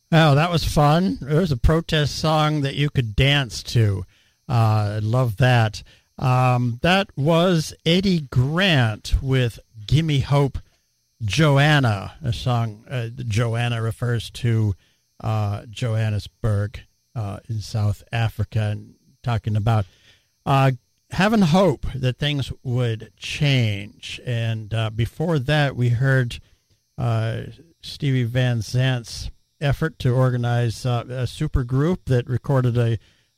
Oh, that was fun. It was a protest song that you could dance to. I love that. That was Eddie Grant with Gimme Hope, Joanna. A song, Joanna refers to Johannesburg in South Africa, and talking about having hope that things would change. And before that, we heard Stevie Van Zant's effort to organize a super group that recorded a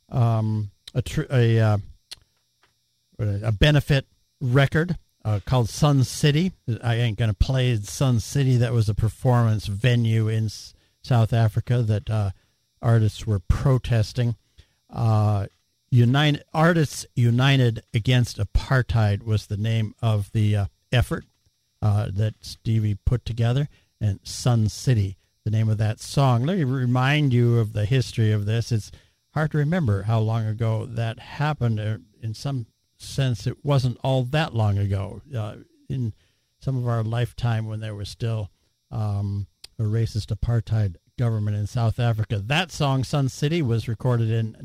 benefit record called Sun City. I ain't gonna play Sun City. That was a performance venue in South Africa that artists were protesting. Artists United Against Apartheid was the name of the effort that Stevie put together, and Sun City, the name of that song. Let me remind you of the history of this. It's hard to remember how long ago that happened. In some sense, it wasn't all that long ago. In some of our lifetime, when there was still a racist apartheid government in South Africa. That song, Sun City, was recorded in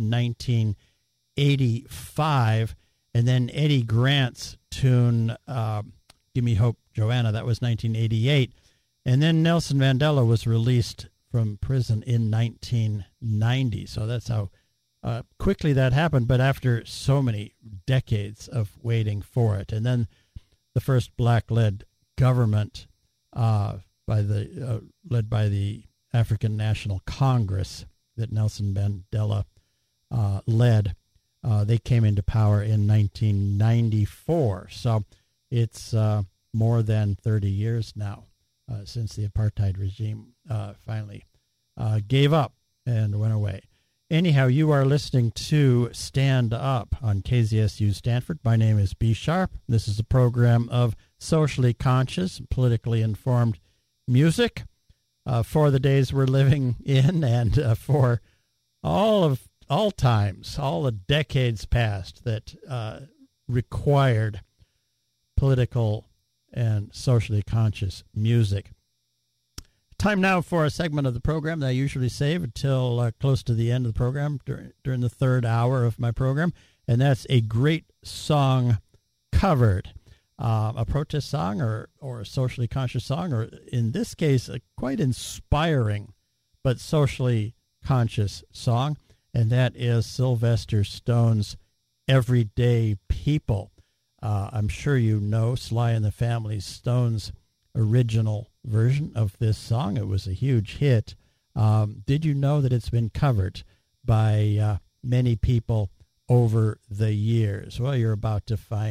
1985. And then Eddie Grant's tune, Gimme Hope, Joanna, that was 1988. And then Nelson Mandela was released from prison in 1990. So that's how quickly that happened, but after so many decades of waiting for it. And then the first black-led government led by the African National Congress that Nelson Mandela led, they came into power in 1994. So it's more than 30 years now since the apartheid regime finally gave up and went away. Anyhow, you are listening to Stand Up on KZSU Stanford. My name is B. Sharp. This is a program of socially conscious, politically informed music for the days we're living in, and for all times, all the decades past that required political and socially conscious music. Time now for a segment of the program that I usually save until close to the end of the program, during the third hour of my program, and that's a great song covered. A protest song or a socially conscious song, or in this case, a quite inspiring but socially conscious song, and that is Sylvester Stone's Everyday People. I'm sure you know Sly and the Family Stone's original version of this song. It was a huge hit. Did you know that it's been covered by many people over the years? Well, you're about to find